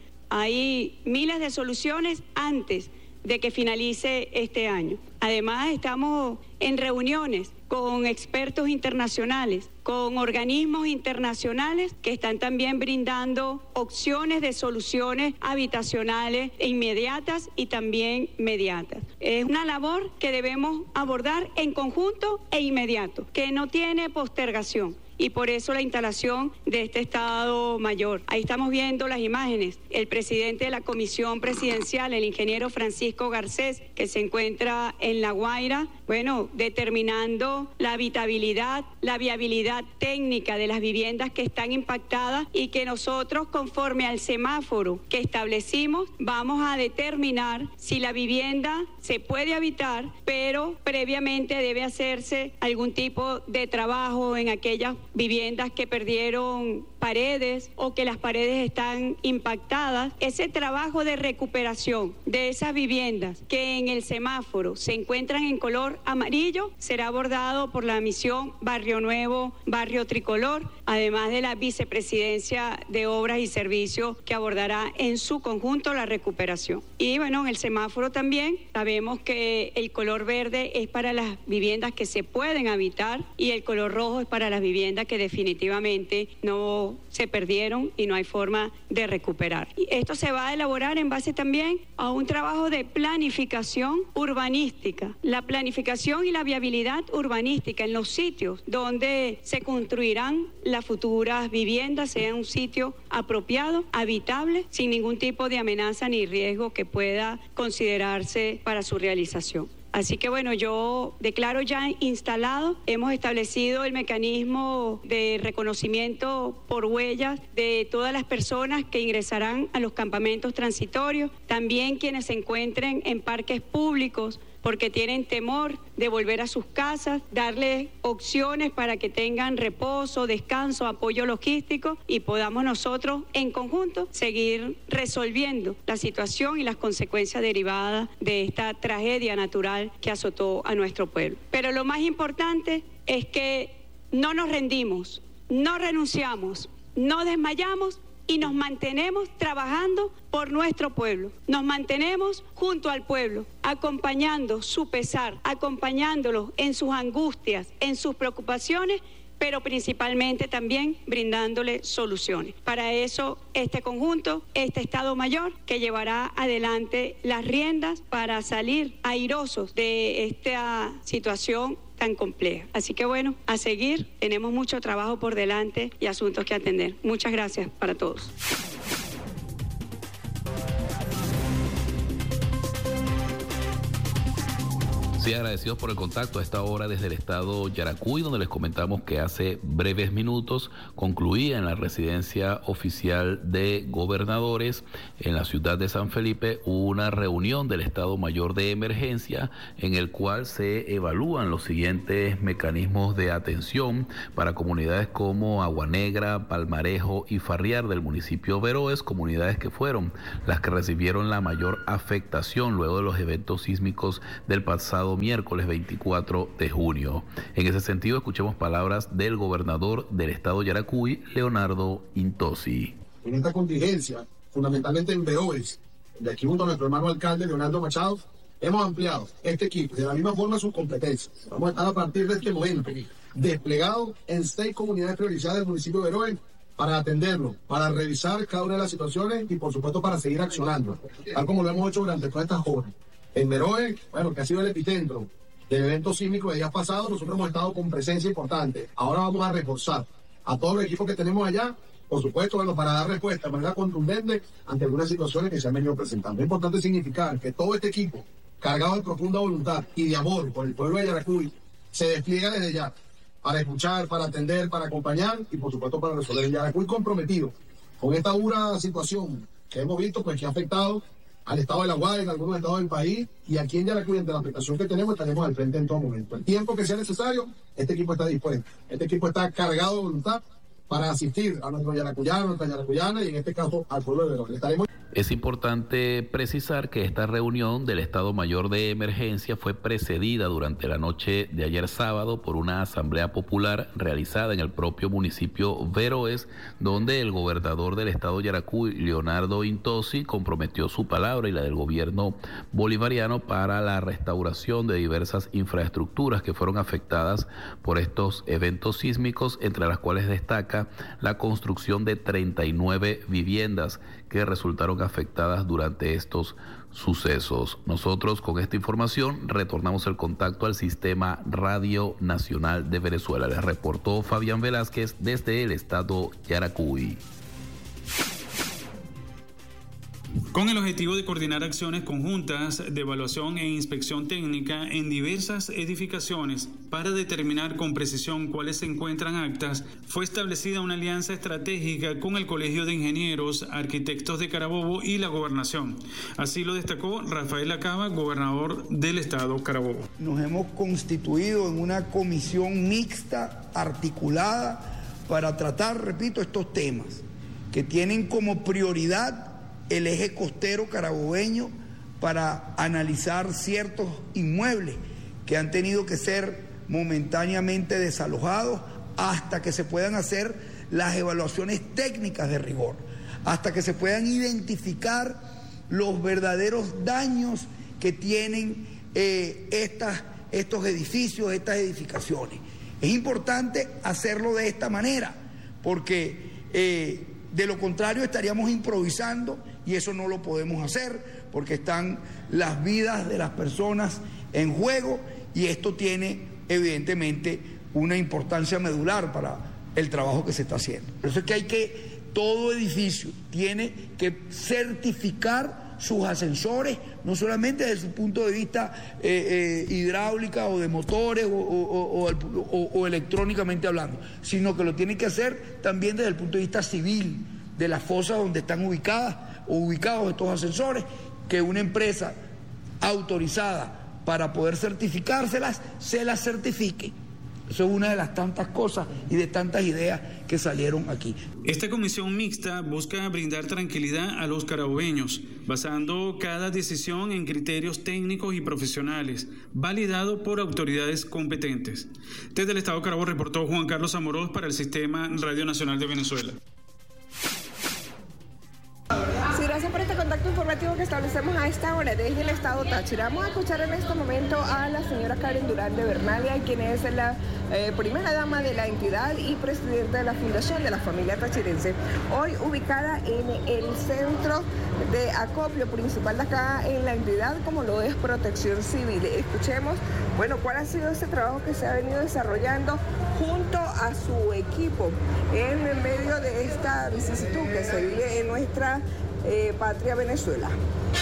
Hay miles de soluciones antes de que finalice este año. Además, estamos en reuniones con expertos internacionales, con organismos internacionales que están también brindando opciones de soluciones habitacionales inmediatas y también mediatas. Es una labor que debemos abordar en conjunto e inmediato, que no tiene postergación. Y por eso la instalación de este Estado Mayor. Ahí estamos viendo las imágenes. El presidente de la Comisión Presidencial, el ingeniero Francisco Garcés, que se encuentra en La Guaira, bueno, determinando la habitabilidad, la viabilidad técnica de las viviendas que están impactadas y que nosotros, conforme al semáforo que establecimos, vamos a determinar si la vivienda se puede habitar, pero previamente debe hacerse algún tipo de trabajo en aquellas viviendas que perdieron paredes o que las paredes están impactadas. Ese trabajo de recuperación de esas viviendas que en el semáforo se encuentran en color amarillo será abordado por la misión Barrio Nuevo, Barrio Tricolor, además de la Vicepresidencia de Obras y Servicios que abordará en su conjunto la recuperación. Y bueno, en el semáforo también sabemos que el color verde es para las viviendas que se pueden habitar y el color rojo es para las viviendas que definitivamente no se perdieron y no hay forma de recuperar. Y esto se va a elaborar en base también a un trabajo de planificación urbanística, la planificación y la viabilidad urbanística en los sitios donde se construirán las futuras viviendas, sea un sitio apropiado, habitable, sin ningún tipo de amenaza ni riesgo que pueda considerarse para su realización. Así que bueno, yo declaro ya instalado, hemos establecido el mecanismo de reconocimiento por huellas de todas las personas que ingresarán a los campamentos transitorios, también quienes se encuentren en parques públicos porque tienen temor de volver a sus casas, darles opciones para que tengan reposo, descanso, apoyo logístico y podamos nosotros en conjunto seguir resolviendo la situación y las consecuencias derivadas de esta tragedia natural que azotó a nuestro pueblo. Pero lo más importante es que no nos rendimos, no renunciamos, no desmayamos y nos mantenemos trabajando por nuestro pueblo. Nos mantenemos junto al pueblo, acompañando su pesar, acompañándolos en sus angustias, en sus preocupaciones, pero principalmente también brindándole soluciones. Para eso, este conjunto, este Estado Mayor, que llevará adelante las riendas para salir airosos de esta situación tan compleja. Así que bueno, a seguir, tenemos mucho trabajo por delante y asuntos que atender. Muchas gracias para todos. Sí, agradecidos por el contacto a esta hora desde el estado Yaracuy, donde les comentamos que hace breves minutos concluía en la residencia oficial de gobernadores en la ciudad de San Felipe una reunión del Estado Mayor de Emergencia en el cual se evalúan los siguientes mecanismos de atención para comunidades como Agua Negra, Palmarejo y Farriar del municipio Veroes, comunidades que fueron las que recibieron la mayor afectación luego de los eventos sísmicos del pasado miércoles veinticuatro de junio. En ese sentido, escuchemos palabras del gobernador del estado Yaracuy, Leonardo Intosi. En esta contingencia, fundamentalmente en Veroes, de aquí junto a nuestro hermano alcalde Leonardo Machado, hemos ampliado este equipo de la misma forma sus competencias. Vamos a estar a partir de este momento desplegados en seis comunidades priorizadas del municipio de Veroes para atenderlo, para revisar cada una de las situaciones y por supuesto para seguir accionando, tal como lo hemos hecho durante todas estas horas. En Veroes, bueno, que ha sido el epicentro del evento sísmico de días pasados, nosotros hemos estado con presencia importante. Ahora vamos a reforzar a todos los equipos que tenemos allá, por supuesto, bueno, para dar respuesta de manera contundente ante algunas situaciones que se han venido presentando. Es importante significar que todo este equipo, cargado de profunda voluntad y de amor por el pueblo de Yaracuy, se despliega desde ya para escuchar, para atender, para acompañar y, por supuesto, para resolver. El Yaracuy comprometido con esta dura situación que hemos visto, pues que ha afectado al estado de La Guaira, en algunos estados del país, y aquí en Yaracuy, ante la afectación que tenemos, estaremos al frente en todo momento. El tiempo que sea necesario, este equipo está dispuesto. Este equipo está cargado de voluntad para asistir a nuestros yaracuyanos, a nuestras yaracuyanas y en este caso al pueblo de Veroes. Estaremos... Es importante precisar que esta reunión del Estado Mayor de Emergencia fue precedida durante la noche de ayer sábado por una asamblea popular realizada en el propio municipio Veroes, donde el gobernador del estado Yaracuy, Leonardo Intosi, comprometió su palabra y la del gobierno bolivariano para la restauración de diversas infraestructuras que fueron afectadas por estos eventos sísmicos, entre las cuales destaca la construcción de treinta y nueve viviendas que resultaron afectadas durante estos sucesos. Nosotros con esta información retornamos el contacto al Sistema Radio Nacional de Venezuela. Les reportó Fabián Velázquez desde el estado Yaracuy. Con el objetivo de coordinar acciones conjuntas de evaluación e inspección técnica en diversas edificaciones para determinar con precisión cuáles se encuentran aptas, fue establecida una alianza estratégica con el Colegio de Ingenieros, Arquitectos de Carabobo y la Gobernación. Así lo destacó Rafael Acaba, gobernador del estado Carabobo. Nos hemos constituido en una comisión mixta, articulada, para tratar, repito, estos temas que tienen como prioridad el eje costero carabobeño, para analizar ciertos inmuebles que han tenido que ser momentáneamente desalojados hasta que se puedan hacer las evaluaciones técnicas de rigor, hasta que se puedan identificar los verdaderos daños que tienen eh, estas, estos edificios, estas edificaciones. Es importante hacerlo de esta manera, porque eh, de lo contrario estaríamos improvisando y eso no lo podemos hacer porque están las vidas de las personas en juego y esto tiene evidentemente una importancia medular para el trabajo que se está haciendo. Por eso es que hay que, todo edificio tiene que certificar sus ascensores, no solamente desde su punto de vista eh, eh, hidráulica o de motores o, o, o, o, o electrónicamente hablando, sino que lo tiene que hacer también desde el punto de vista civil, de las fosas donde están ubicadas o ubicados estos ascensores, que una empresa autorizada para poder certificárselas, se las certifique. Eso es una de las tantas cosas y de tantas ideas que salieron aquí. Esta comisión mixta busca brindar tranquilidad a los carabobeños, basando cada decisión en criterios técnicos y profesionales, validado por autoridades competentes. Desde el estado Carabobo reportó Juan Carlos Amorós para el Sistema Radio Nacional de Venezuela. informativo que establecemos a esta hora desde el estado Táchira. Vamos a escuchar en este momento a la señora Karen Durán de Bernalia, quien es la eh, primera dama de la entidad y presidenta de la Fundación de la Familia Tachirense. Hoy ubicada en el centro de acopio principal de acá en la entidad, como lo es Protección Civil. Escuchemos, bueno, cuál ha sido ese trabajo que se ha venido desarrollando junto a su equipo en medio de esta vicisitud que se vive en nuestra eh, patria Venezuela.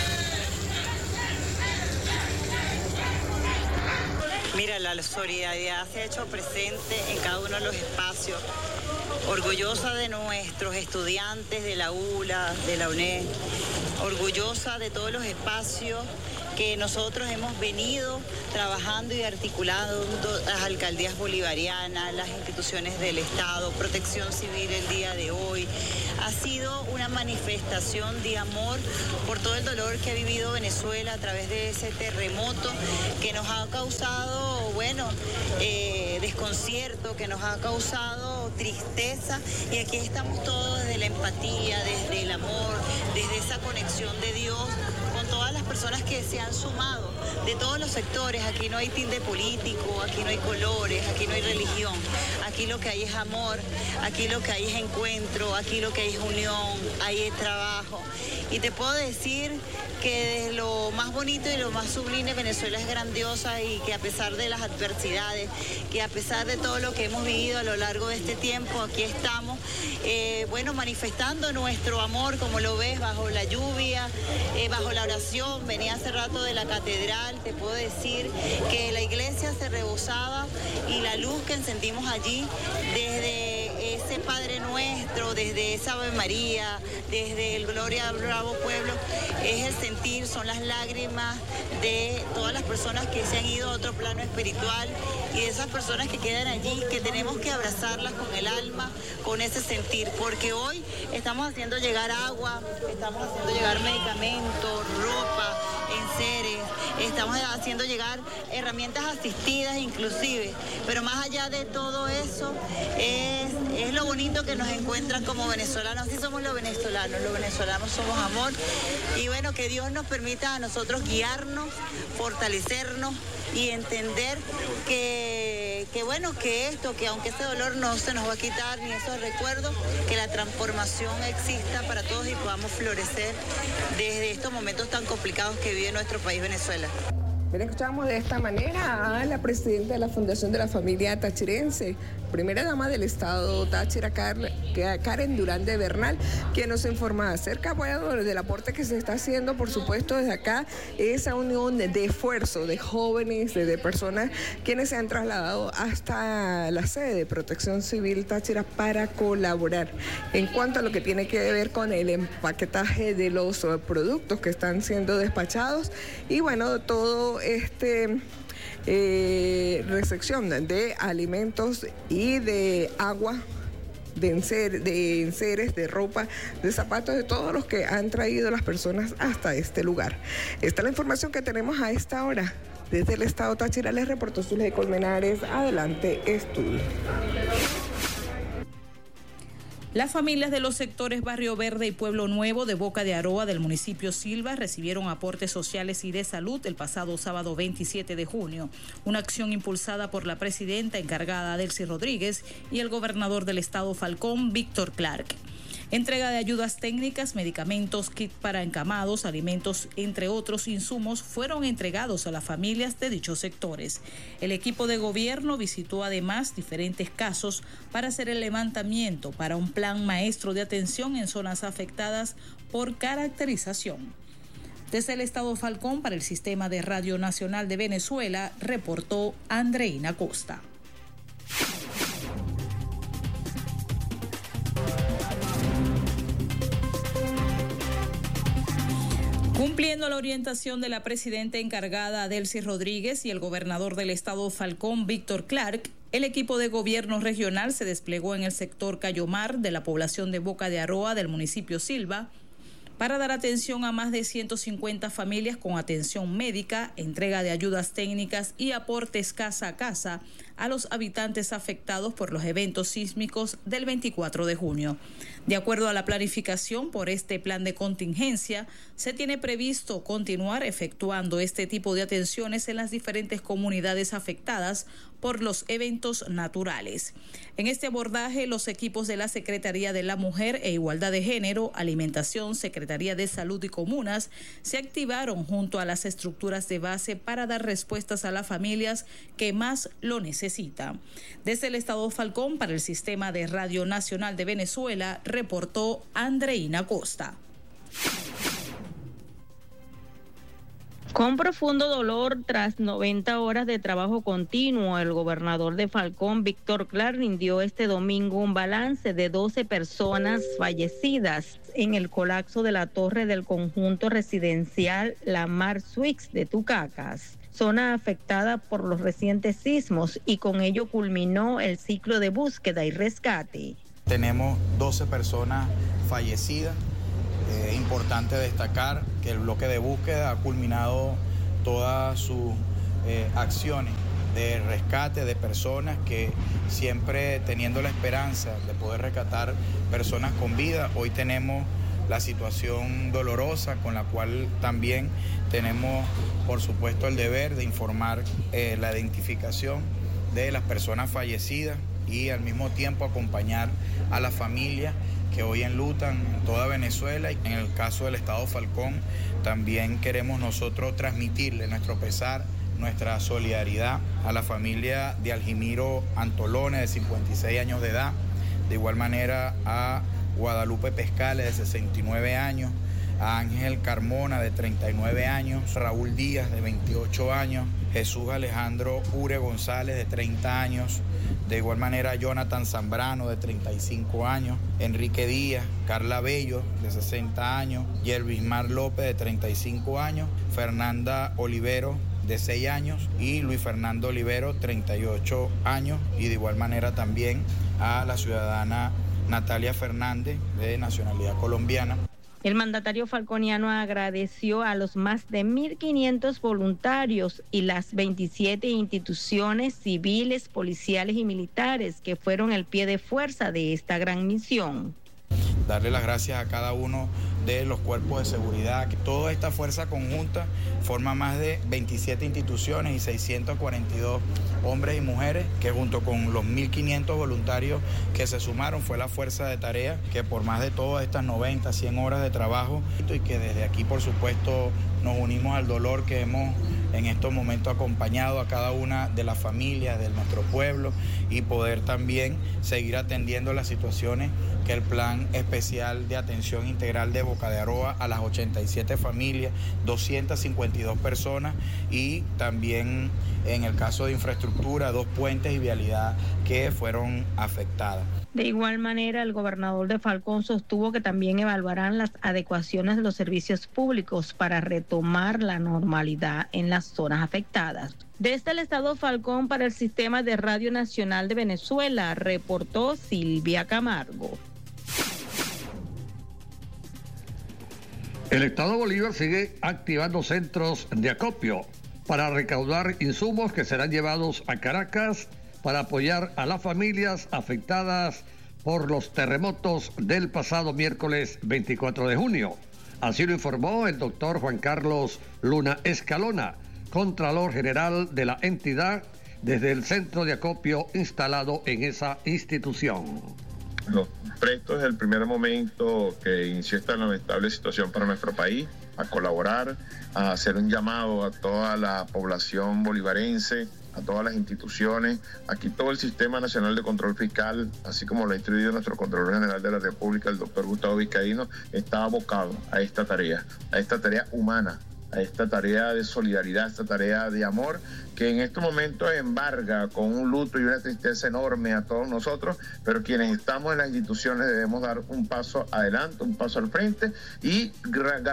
Mira, la solidaridad se ha hecho presente en cada uno de los espacios. Orgullosa de nuestros estudiantes de la U L A, de la U N E D, orgullosa de todos los espacios que nosotros hemos venido trabajando y articulando, las alcaldías bolivarianas, las instituciones del Estado, Protección Civil el día de hoy. Ha sido una manifestación de amor por todo el dolor que ha vivido Venezuela a través de ese terremoto que nos ha causado, bueno, eh, desconcierto, que nos ha causado tristeza, y aquí estamos todos desde la empatía, desde el amor, desde esa conexión de Dios con todas las personas que se han sumado de todos los sectores. Aquí no hay tilde político, aquí no hay colores, aquí no hay religión, aquí lo que hay es amor, aquí lo que hay es encuentro, aquí lo que hay es unión, hay trabajo. Y te puedo decir que desde lo más bonito y lo más sublime, Venezuela es grandiosa, y que a pesar de las adversidades, que a pesar de todo lo que hemos vivido a lo largo de este tiempo, aquí estamos, eh, bueno, manifestando nuestro amor, como lo ves, bajo la lluvia, eh, bajo la oración. Venía hace rato de la catedral, te puedo decir que la iglesia se rebosaba, y la luz que encendimos allí, desde ese Padre Nuestro, desde esa Ave María, desde el Gloria al Bravo Pueblo, es el sentir, son las lágrimas de todas las personas que se han ido a otro plano espiritual, y de esas personas que quedan allí, que tenemos que abrazarlas con el alma, con ese sentir, porque hoy estamos haciendo llegar agua, estamos haciendo llegar medicamentos, ropa, enseres, estamos haciendo llegar herramientas asistidas inclusive, pero más allá de todo eso es, es lo bonito que nos encuentran como venezolanos. Así somos los venezolanos, los venezolanos somos amor, y bueno, que Dios nos permita a nosotros guiarnos, fortalecernos y entender que, que bueno, que esto, que aunque ese dolor no se nos va a quitar ni esos recuerdos, que la transformación exista para todos y podamos florecer desde estos momentos tan complicados que vive nuestro país Venezuela. Bien, escuchamos de esta manera a la presidenta de la Fundación de la Familia Tachirense, primera dama del estado Táchira, Karen Durán de Bernal, quien nos informa acerca, bueno, del aporte que se está haciendo, por supuesto, desde acá, esa unión de, de esfuerzo de jóvenes, de, de personas quienes se han trasladado hasta la sede de Protección Civil Táchira para colaborar en cuanto a lo que tiene que ver con el empaquetaje de los productos que están siendo despachados, y bueno, todo este eh, recepción de alimentos y de agua, de, enser, de enseres, de ropa, de zapatos, de todos los que han traído las personas hasta este lugar. Esta es la información que tenemos a esta hora. Desde el estado Táchira les reportó Zuley Colmenares. Adelante, estudio. Las familias de los sectores Barrio Verde y Pueblo Nuevo de Boca de Aroa del municipio Silva recibieron aportes sociales y de salud el pasado sábado veintisiete de junio, una acción impulsada por la presidenta encargada Delcy Rodríguez y el gobernador del estado Falcón, Víctor Clark. Entrega de ayudas técnicas, medicamentos, kit para encamados, alimentos, entre otros insumos, fueron entregados a las familias de dichos sectores. El equipo de gobierno visitó además diferentes casos para hacer el levantamiento para un plan maestro de atención en zonas afectadas por caracterización. Desde el estado Falcón, para el Sistema de Radio Nacional de Venezuela, reportó Andreina Costa. Cumpliendo la orientación de la presidenta encargada Delcy Rodríguez y el gobernador del estado Falcón, Víctor Clark, el equipo de gobierno regional se desplegó en el sector Cayomar de la población de Boca de Aroa del municipio Silva para dar atención a más de ciento cincuenta familias con atención médica, entrega de ayudas técnicas y aportes casa a casa a los habitantes afectados por los eventos sísmicos del veinticuatro de junio. De acuerdo a la planificación por este plan de contingencia, se tiene previsto continuar efectuando este tipo de atenciones en las diferentes comunidades afectadas por los eventos naturales. En este abordaje, los equipos de la Secretaría de la Mujer e Igualdad de Género, Alimentación, Secretaría de Salud y Comunas se activaron junto a las estructuras de base para dar respuestas a las familias que más lo necesitan. Desde el Estado Falcón, para el Sistema de Radio Nacional de Venezuela, reportó Andreina Costa. Con profundo dolor, tras noventa horas de trabajo continuo, el gobernador de Falcón, Víctor Clark, rindió este domingo un balance de doce personas fallecidas en el colapso de la torre del conjunto residencial La Mar Suites de Tucacas, zona afectada por los recientes sismos, y con ello culminó el ciclo de búsqueda y rescate. Tenemos doce personas fallecidas. Es eh, importante destacar que el bloque de búsqueda ha culminado todas sus eh, acciones de rescate de personas, que siempre teniendo la esperanza de poder rescatar personas con vida. Hoy tenemos la situación dolorosa con la cual también tenemos, por supuesto, el deber de informar eh, la identificación de las personas fallecidas y al mismo tiempo acompañar a la familia que hoy enlutan en toda Venezuela. Y en el caso del Estado Falcón, también queremos nosotros transmitirle nuestro pesar, nuestra solidaridad a la familia de Algimiro Antolone, de cincuenta y seis años de edad, de igual manera a Guadalupe Pescales, de sesenta y nueve años, a Ángel Carmona, de treinta y nueve años, Raúl Díaz, de veintiocho años, Jesús Alejandro Ure González, de treinta años, de igual manera Jonathan Zambrano, de treinta y cinco años, Enrique Díaz, Carla Bello, de sesenta años, Yervismar López, de treinta y cinco años, Fernanda Olivero, de seis años, y Luis Fernando Olivero, treinta y ocho años, y de igual manera también a la ciudadana Natalia Fernández, de nacionalidad colombiana. El mandatario falconiano agradeció a los más de mil quinientos voluntarios y las veintisiete instituciones civiles, policiales y militares que fueron el pie de fuerza de esta gran misión. Darle las gracias a cada uno de los cuerpos de seguridad, que toda esta fuerza conjunta forma más de veintisiete instituciones y seiscientos cuarenta y dos hombres y mujeres, que junto con los mil quinientos voluntarios que se sumaron fue la fuerza de tarea que por más de todas estas noventa, cien horas de trabajo, y que desde aquí por supuesto nos unimos al dolor que hemos en estos momentos acompañado a cada una de las familias de nuestro pueblo, y poder también seguir atendiendo las situaciones que el Plan Especial de Atención Integral de Boca de Aroa a las ochenta y siete familias, doscientas cincuenta y dos personas, y también en el caso de infraestructura, dos puentes y vialidad que fueron afectadas. De igual manera, el gobernador de Falcón sostuvo que también evaluarán las adecuaciones de los servicios públicos para retomar la normalidad en las zonas afectadas. Desde el Estado Falcón, para el Sistema de Radio Nacional de Venezuela, reportó Silvia Camargo. El Estado Bolívar sigue activando centros de acopio para recaudar insumos que serán llevados a Caracas para apoyar a las familias afectadas por los terremotos del pasado miércoles veinticuatro de junio. Así lo informó el doctor Juan Carlos Luna Escalona, Contralor General de la entidad, desde el centro de acopio instalado en esa institución. Los presto desde el primer momento que inició esta lamentable situación para nuestro país, a colaborar, a hacer un llamado a toda la población bolivarense, a todas las instituciones. Aquí todo el Sistema Nacional de Control Fiscal, así como lo ha instruido nuestro Contralor General de la República, el doctor Gustavo Vizcaíno, está abocado a esta tarea, a esta tarea humana, a esta tarea de solidaridad, a esta tarea de amor, que en estos momentos embarga con un luto y una tristeza enorme a todos nosotros, pero quienes estamos en las instituciones debemos dar un paso adelante, un paso al frente y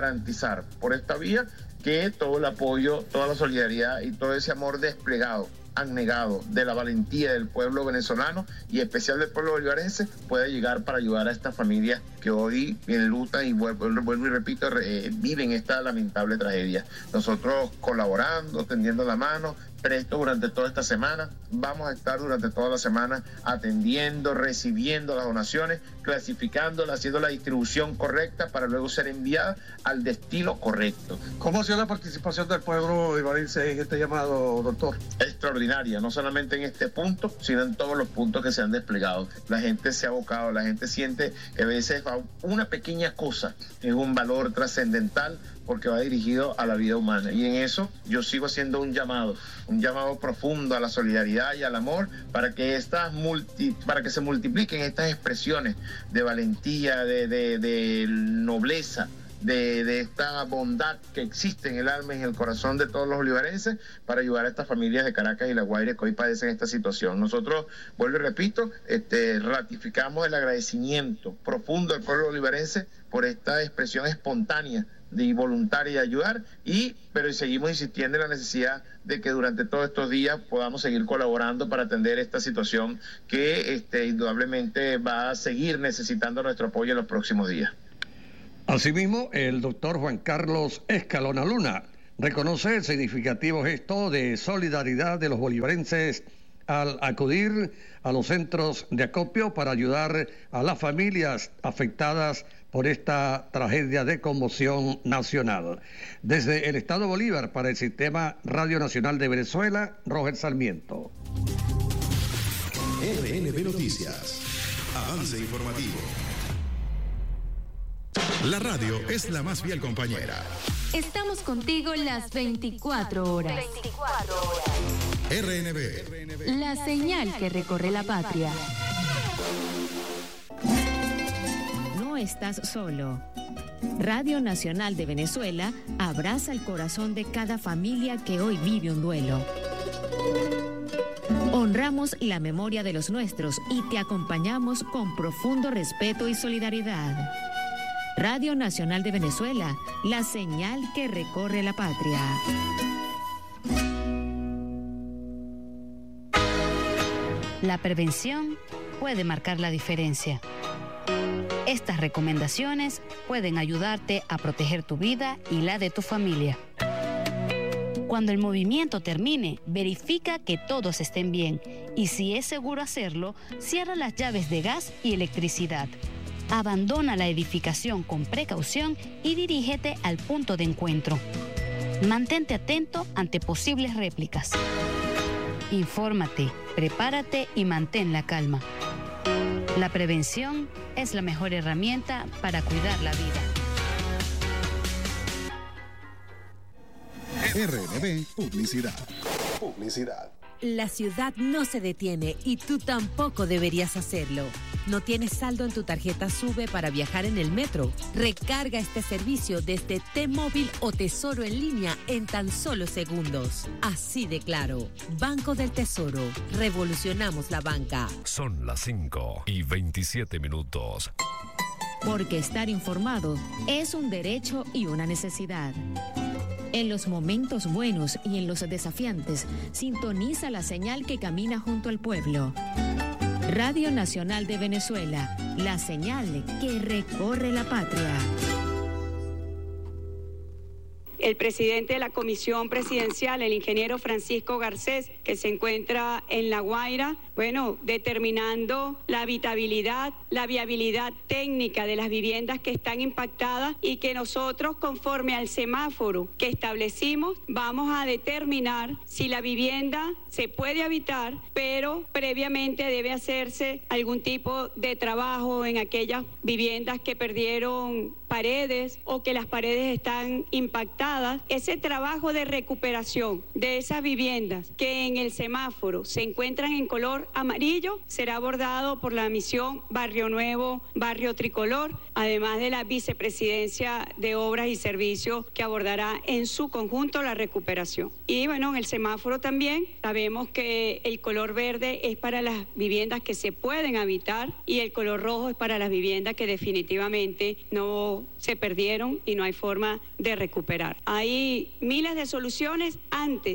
garantizar por esta vía que todo el apoyo, toda la solidaridad y todo ese amor desplegado han negado, de la valentía del pueblo venezolano y especial del pueblo bolivarense, puede llegar para ayudar a estas familias que hoy en luta y vuelvo, vuelvo y repito, eh, viven esta lamentable tragedia. Nosotros colaborando, tendiendo la mano, prestos durante toda esta semana, vamos a estar durante toda la semana atendiendo, recibiendo las donaciones, clasificándolas, haciendo la distribución correcta para luego ser enviada al destino correcto. ¿Cómo ha sido la participación del pueblo bolivarense en este llamado, doctor? Extraordinaria, no solamente en este punto, sino en todos los puntos que se han desplegado. La gente se ha abocado, la gente siente que a veces una pequeña cosa es un valor trascendental porque va dirigido a la vida humana. Y en eso yo sigo haciendo un llamado, un llamado profundo a la solidaridad y al amor para que estas multi, para que se multipliquen estas expresiones de valentía, de, de, de nobleza, de, de esta bondad que existe en el alma y en el corazón de todos los bolivarenses para ayudar a estas familias de Caracas y La Guaira que hoy padecen esta situación. Nosotros, vuelvo y repito, este, ratificamos el agradecimiento profundo del pueblo bolivarense por esta expresión espontánea y voluntaria de ayudar, y pero seguimos insistiendo en la necesidad de que durante todos estos días podamos seguir colaborando para atender esta situación que este, indudablemente va a seguir necesitando nuestro apoyo en los próximos días. Asimismo, el doctor Juan Carlos Escalona Luna reconoce el significativo gesto de solidaridad de los bolivarenses al acudir a los centros de acopio para ayudar a las familias afectadas por esta tragedia de conmoción nacional. Desde el Estado Bolívar para el Sistema Radio Nacional de Venezuela, Roger Sarmiento. R N B Noticias. Avance informativo. La radio es la más fiel compañera. Estamos contigo las veinticuatro horas. veinticuatro horas. R N B. La señal que recorre la patria. No estás solo. Radio Nacional de Venezuela abraza el corazón de cada familia que hoy vive un duelo. Honramos la memoria de los nuestros y te acompañamos con profundo respeto y solidaridad. Radio Nacional de Venezuela, la señal que recorre la patria. La prevención puede marcar la diferencia. Estas recomendaciones pueden ayudarte a proteger tu vida y la de tu familia. Cuando el movimiento termine, verifica que todos estén bien y si es seguro hacerlo, cierra las llaves de gas y electricidad. Abandona la edificación con precaución y dirígete al punto de encuentro. Mantente atento ante posibles réplicas. Infórmate, prepárate y mantén la calma. La prevención es la mejor herramienta para cuidar la vida. R N B Publicidad. Publicidad. La ciudad no se detiene y tú tampoco deberías hacerlo. ¿No tienes saldo en tu tarjeta SUBE para viajar en el metro? Recarga este servicio desde T-Móvil o Tesoro en línea en tan solo segundos. Así de claro. Banco del Tesoro. Revolucionamos la banca. Son las cinco y veintisiete minutos. Porque estar informado es un derecho y una necesidad. En los momentos buenos y en los desafiantes, sintoniza la señal que camina junto al pueblo. Radio Nacional de Venezuela, la señal que recorre la patria. El presidente de la Comisión Presidencial, el ingeniero Francisco Garcés, que se encuentra en La Guaira, bueno, determinando la habitabilidad, la viabilidad técnica de las viviendas que están impactadas y que nosotros, conforme al semáforo que establecimos, vamos a determinar si la vivienda se puede habitar, pero previamente debe hacerse algún tipo de trabajo en aquellas viviendas que perdieron paredes o que las paredes están impactadas. Ese trabajo de recuperación de esas viviendas que en el semáforo se encuentran en color amarillo será abordado por la misión Barrio Nuevo, Barrio Tricolor, además de la Vicepresidencia de Obras y Servicios que abordará en su conjunto la recuperación. Y bueno, en el semáforo también sabemos que el color verde es para las viviendas que se pueden habitar y el color rojo es para las viviendas que definitivamente no se perdieron y no hay forma de recuperar. Hay miles de soluciones antes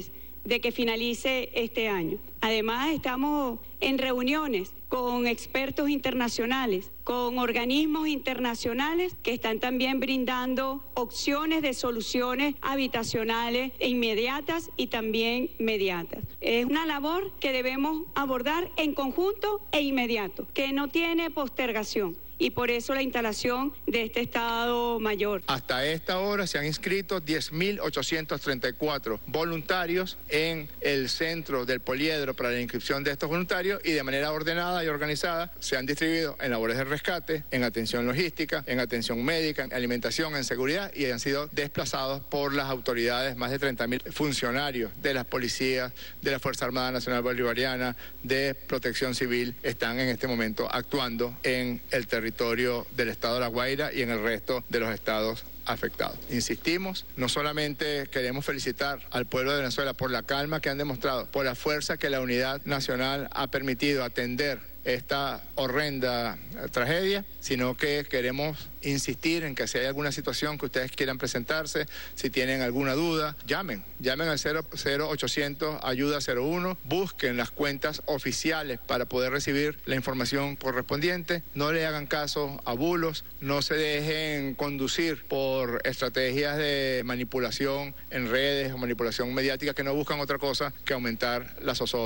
de que finalice este año. Además, estamos en reuniones con expertos internacionales, con organismos internacionales que están también brindando opciones de soluciones habitacionales inmediatas y también mediatas. Es una labor que debemos abordar en conjunto e inmediato, que no tiene postergación. Y por eso la instalación de este Estado Mayor. Hasta esta hora se han inscrito diez mil ochocientos treinta y cuatro voluntarios en el centro del poliedro para la inscripción de estos voluntarios y de manera ordenada y organizada se han distribuido en labores de rescate, en atención logística, en atención médica, en alimentación, en seguridad y han sido desplazados por las autoridades, más de treinta mil funcionarios de las policías, de la Fuerza Armada Nacional Bolivariana, de Protección Civil, están en este momento actuando en el territorio territorio del estado de La Guaira y en el resto de los estados afectados. Insistimos, no solamente queremos felicitar al pueblo de Venezuela por la calma que han demostrado, por la fuerza que la unidad nacional ha permitido atender esta horrenda tragedia, sino que queremos insistir en que si hay alguna situación que ustedes quieran presentarse, si tienen alguna duda, llamen, llamen al cero ochocientos ayuda cero uno, busquen las cuentas oficiales para poder recibir la información correspondiente, no le hagan caso a bulos, no se dejen conducir por estrategias de manipulación en redes o manipulación mediática que no buscan otra cosa que aumentar la zozobra.